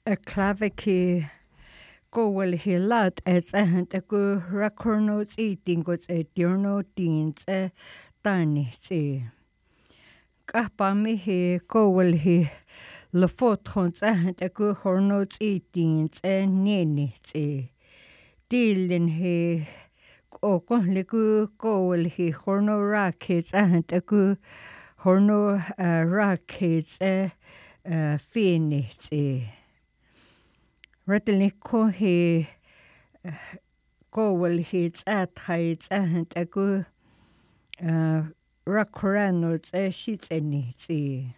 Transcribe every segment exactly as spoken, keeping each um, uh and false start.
a claviki go will he lad as a hand a go racornos eating goes a diurno deans a dani see. Gapa me he go will he le photons a hand a go hornos eatings a nini see. Dealing he o con le go go will he horno rackets a hand a go horno rackets a Phoenix. Rattling ko he go will hits at heights and a good rackranots a sheets any see.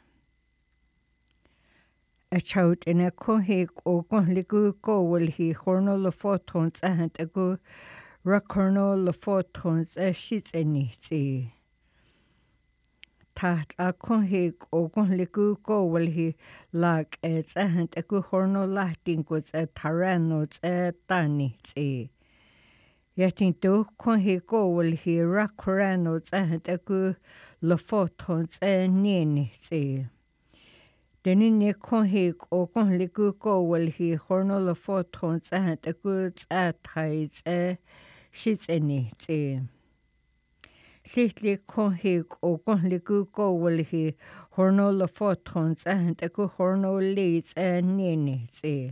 A child in a cohe or conligu go will he hornal photons and a good rackornal photons a sheets any see. Tat a conhe o conligu go will he like as a hand a good hornal lighting was a tyrannos a tani see. Yet in do conhe go will he rackranos a hand a good la photons a nini see. Then in the conhe o conligu go will he hornal photons a hand a good at heights a sheets any see. Sitli conhe o conligu go will he hornal photons and a good hornal leads a nini see.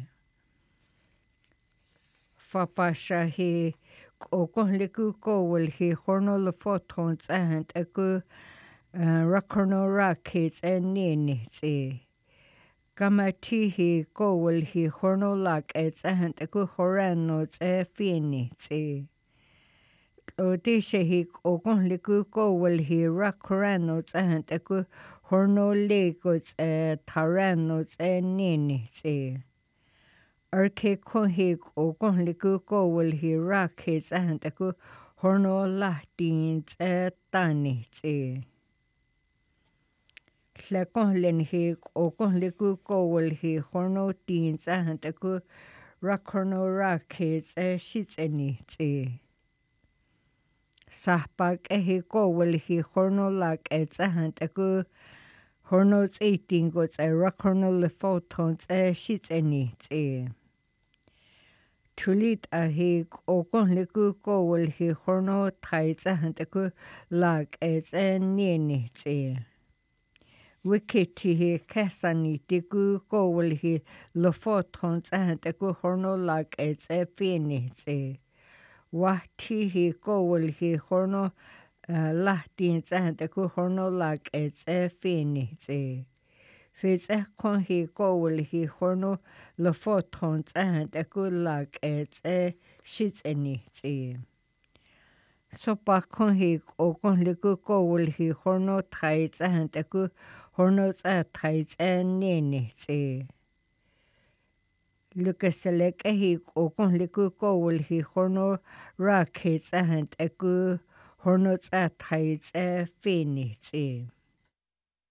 Fapasha he o conligu go will he hornal photons and a good raccorno rackets a nini see. Gamati he go will he hornal lack and a good horanos a fini see. O dishe he o conligu go will he rackranos and a good horno legos a tyrannos a nini see. Arke conhe o conligu go will he rackets and a good horno latins a tani see. Slaconlen he o conligu go will he horno teens and a good raccorno rackets a sheets any see. Sahpak a he go will he horno like at a hand a good hornos eating goes a raccorno photons a sheets any see. Tulit a he o conligu go will he horno tights a hand a good like as a nini see. Wicked he casani tigu go will he the photons a hand a good horno like as a penny see. Wati he go will he horno latins and a good horno like it's a fini see. Fitz a con he go will he horno the photons and a good like it's a sheets any see. So back con he o con ligu go will he horno tights and a good hornos a tights and nini see. Lucas select a he o con ligu go will he horno rackets and a good hornos at heights a fini see.